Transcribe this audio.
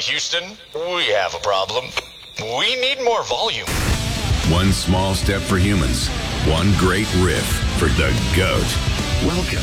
Houston, we have a problem. We need more volume. One small step for humans, one great riff for the GOAT. Welcome